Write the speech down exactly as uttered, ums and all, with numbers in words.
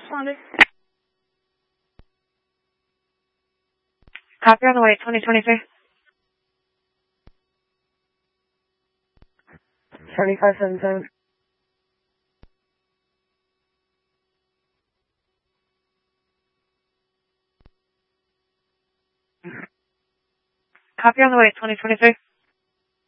responded. Copy on the way, twenty twenty-three. seventy-five seventy-seven. Copy on the way, twenty twenty-three.